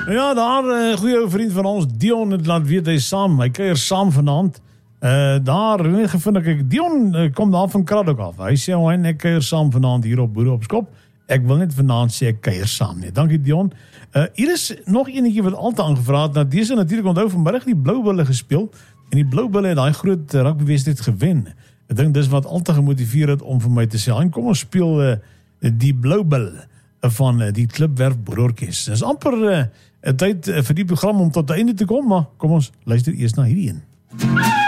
Ja, daar, goeie ou vriend van ons, Dion, het laat weet, hy is saam. Hy kuier saam vanaand. Daar, gevind ek, Dion kom daar van Kraddock af. Hy sê, ek kuier saam vanaand hier op Boere op Skop. Ek wil net vanaand sê, ek kuier saam nie. Dankie, Dion. Hier is nog enetjie wat altyd aangevra het. Nou, deze natuurlijk onthou vanmiddag die Blauwbulle gespeel. En die Blauwbulle het die groot rugbywedstryd gewen. Ek dink dis wat altyd gemotiveer het om vir my te sê, kom ons speel die Blauwbulle van die Klipwerf Boerorkes. Dis amper tyd vir die program om tot die einde te kom, maar kom ons luister eers na hierdie een.